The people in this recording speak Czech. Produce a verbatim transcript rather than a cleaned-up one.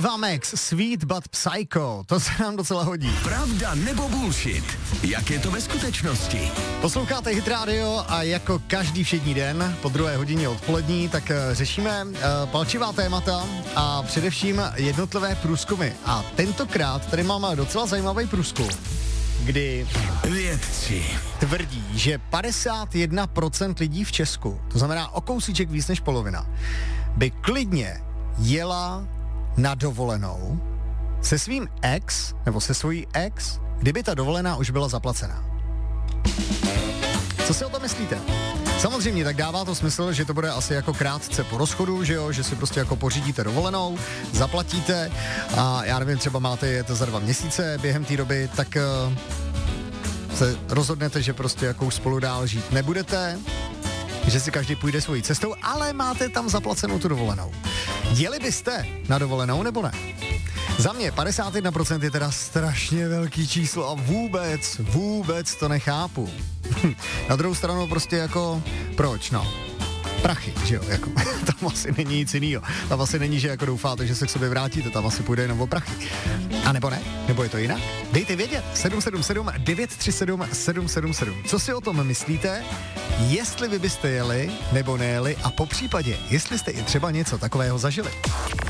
Eva Max, Sweet but Psycho, to se nám docela hodí. Pravda nebo bullshit? Jak je to ve skutečnosti? Posloucháte Hit Radio a jako každý všední den po druhé hodině odpolední, tak řešíme uh, palčivá témata a především jednotlivé průzkumy. A tentokrát tady máme docela zajímavý průzkum, kdy vědci tvrdí, že padesát jedna procent lidí v Česku, to znamená o kousíček víc než polovina, by klidně jela na dovolenou se svým ex, nebo se svojí ex, kdyby ta dovolená už byla zaplacená. Co si o to myslíte? Samozřejmě, tak dává to smysl, že to bude asi jako krátce po rozchodu, že jo, že si prostě jako pořídíte dovolenou, zaplatíte a já nevím, třeba máte jet za dva měsíce během té doby, tak uh, se rozhodnete, že prostě jako už spolu dál žít nebudete, že si každý půjde svojí cestou, ale máte tam zaplacenou tu dovolenou. Jeli byste na dovolenou nebo ne? Za mě padesát jedna procent je teda strašně velký číslo a vůbec, vůbec to nechápu. Na druhou stranu prostě jako, proč, no? Prachy, že jo, jako, tam asi není nic jinýho. Tam asi není, že jako doufáte, že se k sobě vrátíte, tam asi půjde jenom o prachy. A nebo ne? Nebo je to jinak? Dejte vědět, sedm sedm sedm, devět tři sedm, sedm sedm sedm. Co si o tom myslíte? Jestli vy byste jeli, nebo nejeli a po případě, jestli jste i třeba něco takového zažili.